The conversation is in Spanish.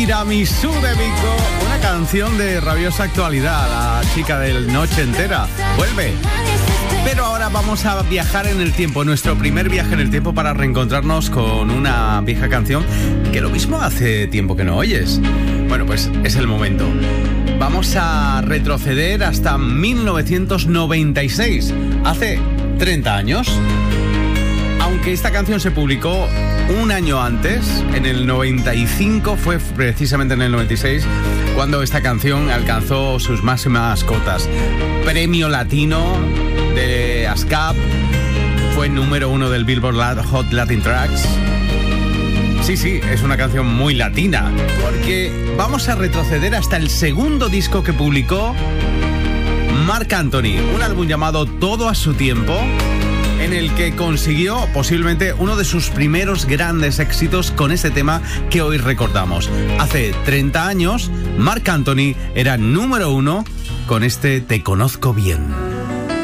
Tiramisú de Vico, una canción de rabiosa actualidad. La chica del Noche Entera vuelve. Pero ahora vamos a viajar en el tiempo, nuestro primer viaje en el tiempo, para reencontrarnos con una vieja canción que lo mismo hace tiempo que no oyes. Bueno, pues es el momento. Vamos a retroceder hasta 1996, hace 30 años. Aunque esta canción se publicó un año antes, en el 95, fue precisamente en el 96 cuando esta canción alcanzó sus máximas cotas. Premio Latino de ASCAP, fue número 1 del Billboard Hot Latin Tracks. Sí, es una canción muy latina, porque vamos a retroceder hasta el segundo disco que publicó Marc Anthony, un álbum llamado Todo a su tiempo, en el que consiguió posiblemente uno de sus primeros grandes éxitos con este tema que hoy recordamos. Hace 30 años, Marc Anthony era número 1 con este Te conozco bien.